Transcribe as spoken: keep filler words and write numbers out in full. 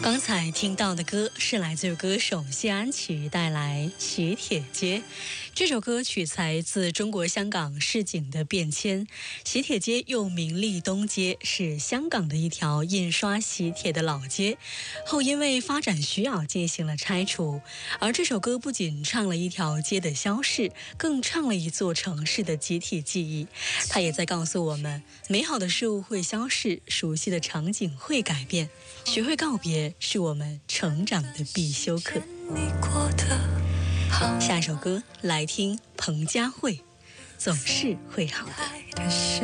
刚才听到的歌是来自于歌手谢安琪带来《喜帖街》。这首歌曲采自中国香港市井的变迁。喜帖街又名利东街，是香港的一条印刷喜帖的老街，后因为发展需要进行了拆除。而这首歌不仅唱了一条街的消逝，更唱了一座城市的集体记忆。它也在告诉我们，美好的事物会消逝，熟悉的场景会改变，学会告别是我们成长的必修课。下一首歌来听彭佳慧，总是会好的。